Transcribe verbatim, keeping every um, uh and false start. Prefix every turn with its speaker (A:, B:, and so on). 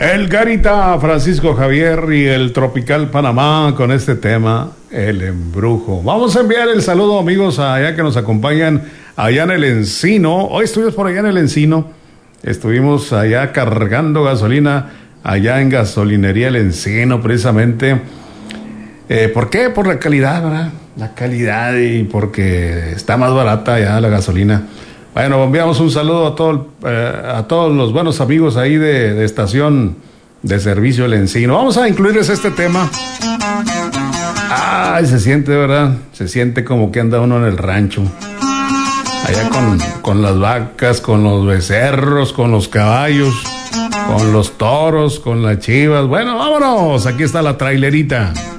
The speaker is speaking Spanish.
A: El Garita Francisco Javier y el Tropical Panamá con este tema, El Embrujo. Vamos a enviar el saludo, amigos, allá que nos acompañan allá en el Encino. Hoy estuvimos por allá en el Encino. Estuvimos allá cargando gasolina, allá en Gasolinería El Encino, precisamente. Eh, ¿Por qué? Por la calidad, ¿verdad? La calidad y porque está más barata ya la gasolina. Bueno, enviamos un saludo a, todo, eh, a todos los buenos amigos ahí de, de estación de servicio El Encino. Vamos a incluirles este tema. Ay, se siente, ¿verdad? Se siente como que anda uno en el rancho. Allá con, con las vacas, con los becerros, con los caballos, con los toros, con las chivas. Bueno, vámonos. Aquí está la trailerita.